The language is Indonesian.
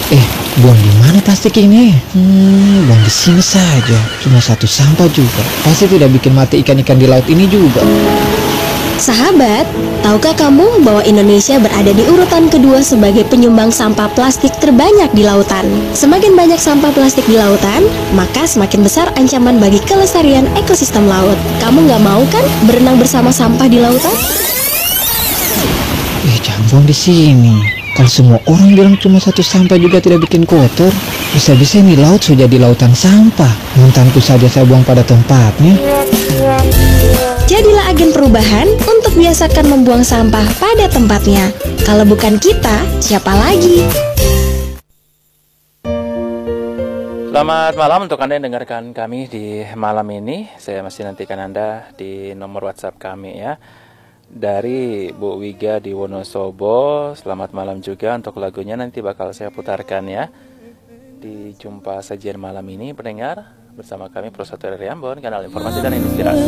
Buang di mana plastik ini? Buang di sini saja. Cuma satu sampah juga. Pasti tidak bikin mati ikan-ikan di laut ini juga. Sahabat, tahukah kamu bahwa Indonesia berada di urutan kedua sebagai penyumbang sampah plastik terbanyak di lautan? Semakin banyak sampah plastik di lautan, maka semakin besar ancaman bagi kelestarian ekosistem laut. Kamu nggak mau kan berenang bersama sampah di lautan? Jangan buang di sini. Kalau semua orang bilang cuma satu sampah juga tidak bikin kotor, bisa-bisa ini laut sudah jadi lautan sampah. Mantanku saja saya buang pada tempatnya. Jadilah agen perubahan untuk biasakan membuang sampah pada tempatnya. Kalau bukan kita, siapa lagi? Selamat malam untuk Anda yang dengarkan kami di malam ini. Saya masih nantikan Anda di nomor WhatsApp kami ya. Dari Bu Wiga di Wonosobo. Selamat malam juga, untuk lagunya nanti bakal saya putarkan ya. Di Jumpa Sajian Malam ini pendengar, bersama kami Pro 1 dari Ambon, kanal informasi dan inspirasi.